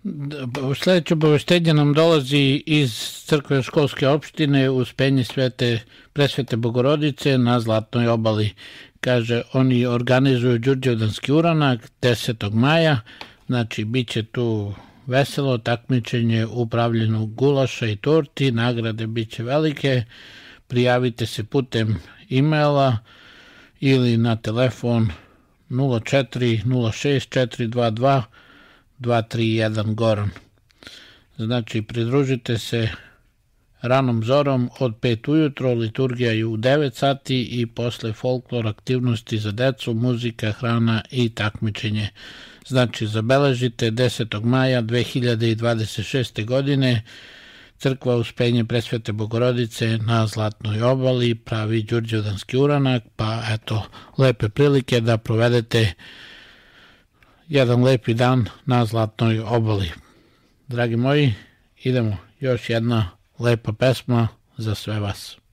Sledeće obaveštenje nam dolazi iz crkve školske opštine Uspenje presvete Bogorodice na Zlatnoj obali. Kaže, oni organizuju Đurđevdanski uranak 10. maja, znači bit će tu veselo takmičenje u pravljenju gulaša i torti, nagrade bit će velike, prijavite se putem e-maila ili na telefon 04 06 422 231 Goran. Znači, pridružite se ranom zorom od 5 ujutro, liturgija je u 9 sati i posle folklor aktivnosti za decu, muzika, hrana i takmičenje. Znači, zabeležite 10. maja 2026. godine crkva Uspenje presvete Bogorodice na Zlatnoj obali pravi Đurđevdanski uranak, pa eto, lepe prilike da provedete jedan lepi dan na Zlatnoj obali. Dragi moji, idemo, još jedna lepa pesma za sve vas.